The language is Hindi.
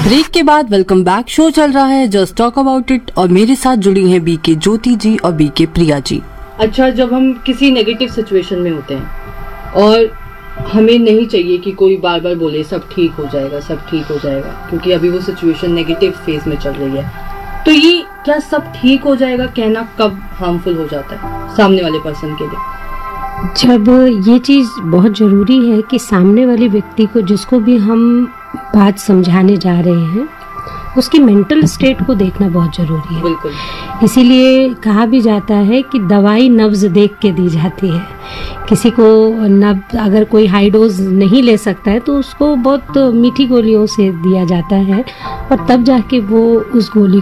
ब्रेक के बाद वेलकम बैक। शो चल रहा है जस्ट टॉक अबाउट इट और मेरे साथ जुड़ी हैं बीके ज्योति जी और बीके प्रिया जी। अच्छा, जब हम किसी नेगेटिव सिचुएशन में होते हैं और हमें नहीं चाहिए कि कोई बार बार बोले सब ठीक हो जाएगा, सब ठीक हो जाएगा, क्योंकि अभी वो सिचुएशन नेगेटिव फेज में चल रही है, तो ये क्या सब ठीक हो जाएगा कहना कब हार्मफुल हो जाता है सामने वाले पर्सन के लिए? जब ये चीज़ बहुत ज़रूरी है कि सामने वाले व्यक्ति को, जिसको भी हम बात समझाने जा रहे हैं, उसकी मेंटल स्टेट को देखना बहुत ज़रूरी है। बिल्कुल। इसीलिए कहा भी जाता है कि दवाई नब्ज देख के दी जाती है। किसी को अगर कोई हाई डोज नहीं ले सकता है तो उसको बहुत मीठी गोलियों से दिया जाता है और तब जाके वो उस गोली